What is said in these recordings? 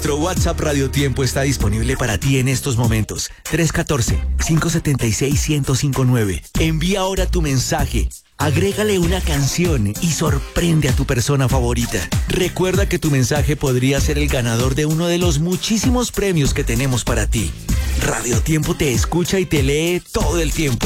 Nuestro WhatsApp Radio Tiempo está disponible para ti en estos momentos. 314-576-1059. Envía ahora tu mensaje. Agrégale una canción y sorprende a tu persona favorita. Recuerda que tu mensaje podría ser el ganador de uno de los muchísimos premios que tenemos para ti. Radio Tiempo te escucha y te lee todo el tiempo.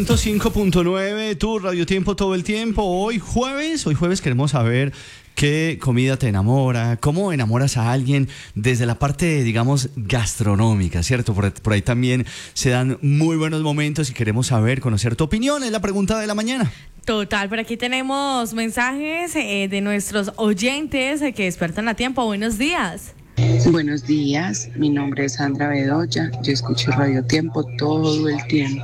105.9, tu Radio Tiempo todo el tiempo. Hoy jueves queremos saber qué comida te enamora, cómo enamoras a alguien desde la parte, digamos, gastronómica, ¿cierto? Por ahí también se dan muy buenos momentos y queremos saber, conocer tu opinión. Es la pregunta de la mañana. Total, por aquí tenemos mensajes de nuestros oyentes que despiertan a tiempo. Buenos días. Buenos días, mi nombre es Sandra Bedoya, yo escucho Radio Tiempo todo el tiempo.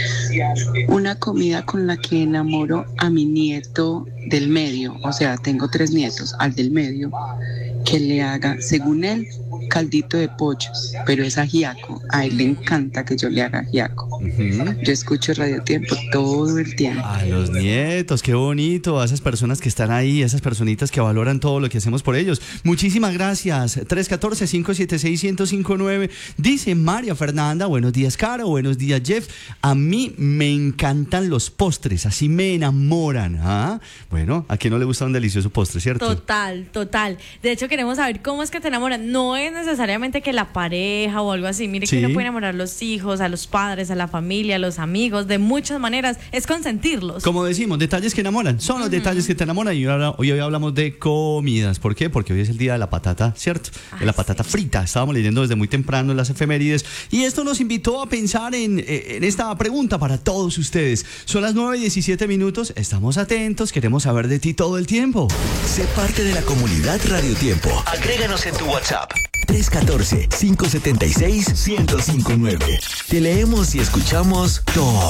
Una comida con la que enamoro a mi nieto del medio, o sea, tengo 3 nietos, al del medio, que le haga, según él, caldito de pollo, pero es ajiaco, a él le encanta que yo le haga ajiaco. Yo escucho Radio Tiempo todo el tiempo. A los nietos, qué bonito, a esas personas que están ahí, a esas personitas que valoran todo lo que hacemos por ellos. Muchísimas gracias. 314-576-1059. Dice María Fernanda, buenos días Caro, buenos días Jeff. A mí me encantan los postres, así me enamoran. ¿Ah? Bueno, ¿a quién no le gusta un delicioso postre, cierto? Total. De hecho, queremos saber cómo es que te enamoran. No es necesariamente que la pareja o algo así. Mire, sí, que uno puede enamorar a los hijos, a los padres, a la familia, a los amigos, de muchas maneras. Es consentirlos. Como decimos, detalles que enamoran. Son los detalles que te enamoran. Y hoy hablamos de comidas. ¿Por qué? Porque hoy es el día de la patata, ¿cierto? De la patata frita. Estábamos leyendo desde muy temprano en las efemérides. Y esto nos invitó a pensar en esta pregunta para todos ustedes. Son las 9:17. Estamos atentos. Queremos saber de ti todo el tiempo. Sé parte de la comunidad Radio Tiempo. Agréganos en tu WhatsApp. 314-576-1059. Te leemos y escuchamos todo.